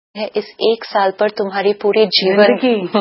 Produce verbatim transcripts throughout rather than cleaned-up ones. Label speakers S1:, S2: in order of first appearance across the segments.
S1: है इस एक साल पर तुम्हारी पूरी जीवन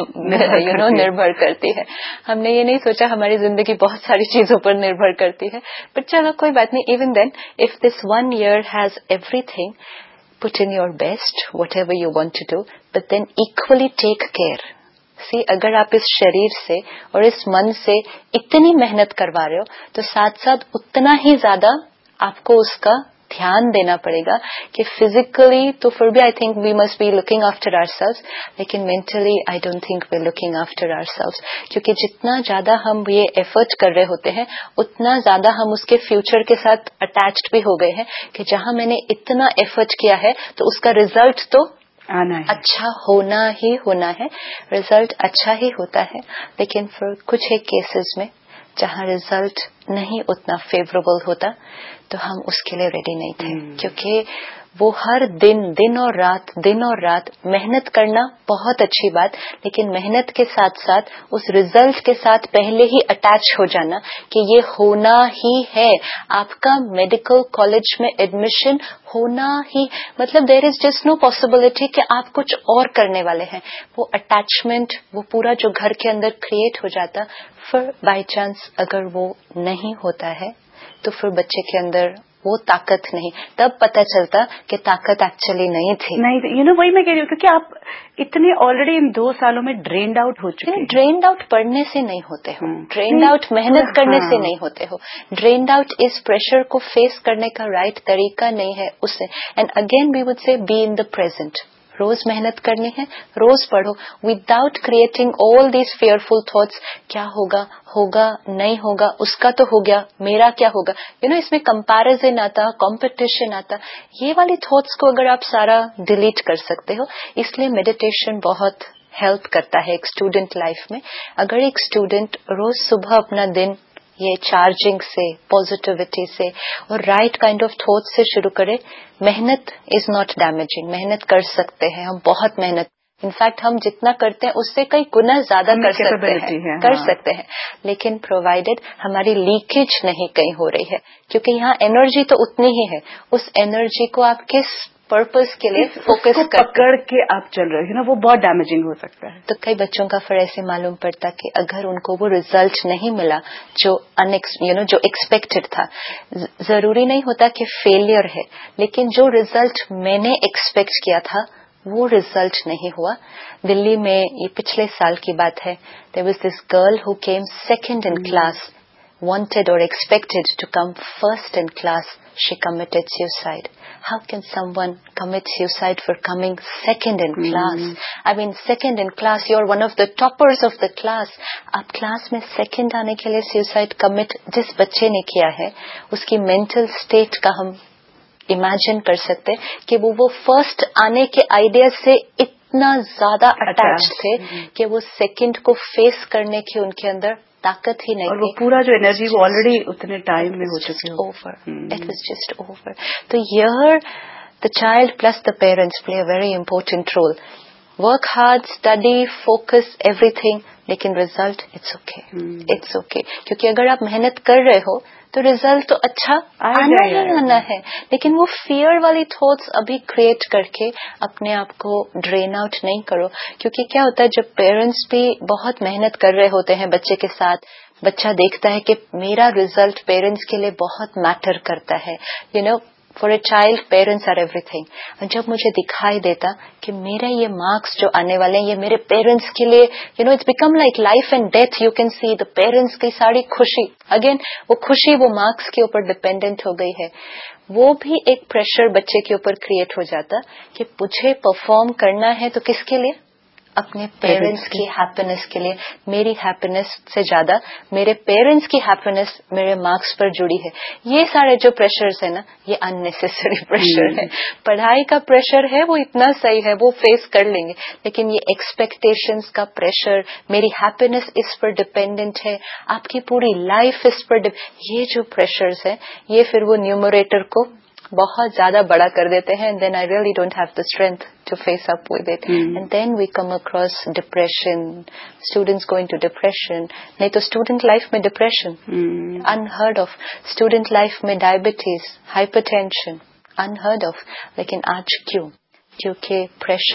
S1: यू नो निर्भर करती है। हमने ये नहीं सोचा हमारी जिंदगी बहुत सारी चीजों पर निर्भर करती है, बट चलो कोई बात नहीं। Even then if this one year has everything, put in your best what ever you want to do, but then equally take care. सी, अगर आप इस शरीर से और इस मन से इतनी मेहनत करवा रहे हो तो साथ साथ उतना ही ज्यादा आपको उसका ध्यान देना पड़ेगा कि फिजिकली तो फिर भी I think we must be looking after ourselves, लेकिन mentally I don't think we looking after ourselves, क्योंकि जितना ज्यादा हम ये एफर्ट कर रहे होते हैं उतना ज्यादा हम उसके फ्यूचर के साथ अटैच्ड भी हो गए हैं कि जहां मैंने इतना एफर्ट किया है तो उसका रिजल्ट तो
S2: आना है,
S1: अच्छा होना ही होना है, रिजल्ट अच्छा ही होता है। लेकिन फिर कुछ एक केसेस में जहां रिजल्ट नहीं उतना फेवरेबल होता तो हम उसके लिए रेडी नहीं थे, hmm. क्योंकि वो हर दिन दिन और रात दिन और रात मेहनत करना बहुत अच्छी बात, लेकिन मेहनत के साथ साथ उस रिजल्ट के साथ पहले ही अटैच हो जाना कि ये होना ही है, आपका मेडिकल कॉलेज में एडमिशन होना ही, मतलब there is just no possibility कि आप कुछ और करने वाले हैं। वो अटैचमेंट, वो पूरा जो घर के अंदर क्रिएट हो जाता, फिर बाय चांस अगर वो नहीं होता है तो फिर बच्चे के अंदर वो ताकत नहीं, तब पता चलता कि ताकत एक्चुअली नहीं थी।
S2: नहीं, यू नो वही मैं कह रही हूँ, क्योंकि आप इतने ऑलरेडी इन दो सालों में ड्रेन्ड आउट हो चुके हैं।
S1: ड्रेन्ड आउट पढ़ने से नहीं होते हो, ड्रेन्ड आउट मेहनत करने हाँ. से नहीं होते हो। ड्रेन्ड आउट इस प्रेशर को फेस करने का राइट तरीका नहीं है उससे। And again we would say be in the present, रोज मेहनत करनी है, रोज पढ़ो without creating all these fearful thoughts. क्या होगा होगा नहीं होगा, उसका तो हो गया, मेरा क्या होगा, यू नो इसमें कंपैरिजन आता, कंपटीशन आता। ये वाली थॉट्स को अगर आप सारा डिलीट कर सकते हो, इसलिए मेडिटेशन बहुत हेल्प करता है एक स्टूडेंट लाइफ में। अगर एक स्टूडेंट रोज सुबह अपना दिन ये चार्जिंग से, पॉजिटिविटी से और राइट काइंड ऑफ थॉट से शुरू करें, मेहनत इज नॉट डैमेजिंग। मेहनत कर सकते हैं हम, बहुत मेहनत, इनफैक्ट हम जितना करते हैं उससे कई गुना ज्यादा कर सकते हैं, है, कर हाँ. सकते हैं, लेकिन प्रोवाइडेड हमारी लीकेज नहीं कहीं हो रही है, क्योंकि यहाँ एनर्जी तो उतनी ही है, उस एनर्जी को आप किस पर्पस के लिए फोकस कर
S2: पकड़ के आप चल रहे हो ना, वो बहुत डैमेजिंग हो सकता है।
S1: तो कई बच्चों का फिर ऐसे मालूम पड़ता कि अगर उनको वो रिजल्ट नहीं मिला जो अनएक्स यू नो जो एक्सपेक्टेड था, जरूरी नहीं होता कि फेलियर है, लेकिन जो रिजल्ट मैंने एक्सपेक्ट किया था वो रिजल्ट नहीं हुआ। दिल्ली में ये पिछले साल की बात है, there was this girl who came second in class, wanted or expected to come first in class. She committed suicide. How can someone commit suicide for coming second in class? Mm. I mean, second in class, you're one of the toppers of the class. आप class में second आने के लिए suicide commit जिस बच्चे ने किया है, उसकी mental state का हम imagine कर सकते कि वो वो first आने के idea से इतना ज्यादा attached थे कि वो second को face करने की उनके अंदर ताकत ही नहीं,
S2: और वो पूरा जो एनर्जी वो ऑलरेडी उतने टाइम में हो चुकी है,
S1: over, it was just over. तो here the child plus the parents play a very important role. Work hard, study, focus, everything, लेकिन result it's okay, it's okay, क्योंकि अगर आप मेहनत कर रहे हो तो रिजल्ट तो अच्छा आना ही आना है, लेकिन वो फियर वाली थॉट्स अभी क्रिएट करके अपने आप को ड्रेन आउट नहीं करो। क्योंकि क्या होता है, जब पेरेंट्स भी बहुत मेहनत कर रहे होते हैं बच्चे के साथ, बच्चा देखता है कि मेरा रिजल्ट पेरेंट्स के लिए बहुत मैटर करता है, you know for a child parents are everything. और जब मुझे दिखाई देता कि मेरा ये मार्क्स जो आने वाले हैं ये मेरे पेरेंट्स के लिए, you know it's become like life and death, you can see the parents की सारी खुशी, अगेन वो खुशी वो मार्क्स के ऊपर डिपेंडेंट हो गई है, वो भी एक प्रेशर बच्चे के ऊपर क्रिएट हो जाता कि मुझे परफॉर्म करना है तो किसके लिए, अपने पेरेंट्स की हैप्पीनेस के लिए। मेरी हैप्पीनेस से ज्यादा मेरे पेरेंट्स की हैप्पीनेस मेरे मार्क्स पर जुड़ी है। ये सारे जो प्रेशर्स है ना, ये अननेसेसरी प्रेशर है। पढ़ाई का प्रेशर है वो इतना सही है, वो फेस कर लेंगे, लेकिन ये एक्सपेक्टेशंस का प्रेशर, मेरी हैप्पीनेस इस पर डिपेंडेंट है, आपकी पूरी लाइफ इस पर, ये जो प्रेशर्स है ये फिर वो न्यूमरेटर को बहुत ज्यादा बड़ा कर देते हैं, and then I really don't have the strength to face up with it. Mm. And then we come across depression, students go into depression. नहीं तो student life में depression, mm. unheard of. Student life में diabetes, hypertension, unheard of. लेकिन आज क्यों? क्योंकि pressure